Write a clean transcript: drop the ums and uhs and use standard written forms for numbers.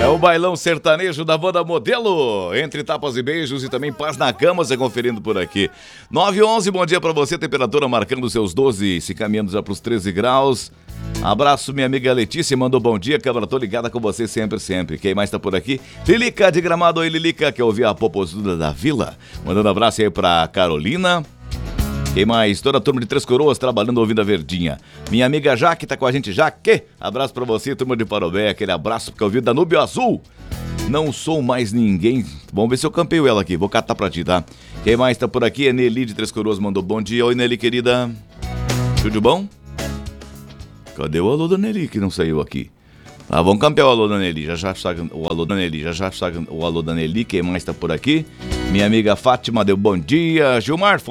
É o bailão sertanejo da banda Modelo. Entre tapas e beijos e também paz na cama, você conferindo por aqui. 9h11, bom dia pra você. Temperatura marcando seus 12, se caminhando já pros 13 graus. Abraço, minha amiga Letícia, mandou bom dia, câmara, tô ligada com você sempre. Quem mais tá por aqui? Lilica de Gramado, oi Lilica, quer ouvir a popozuda da vila? Mandando abraço aí pra Carolina. Quem mais? Toda a turma de Três Coroas trabalhando ouvindo a Verdinha. Minha amiga Jaque tá com a gente, Jaque. Abraço pra você, turma de Parobé, aquele abraço porque eu vi Danúbio Azul. Não sou mais ninguém. Vamos ver se eu campeio ela aqui, vou catar pra ti, tá? Quem mais tá por aqui? É Nelly de Três Coroas, mandou bom dia. Oi, Nelly, querida. Tudo bom? Cadê o alô da Nelly que não saiu aqui? Ah, vamos campear o alô da Nelly. Já o alô da Nelly. O alô da Nelly. Quem mais tá por aqui? Minha amiga Fátima deu bom dia. Gilmar,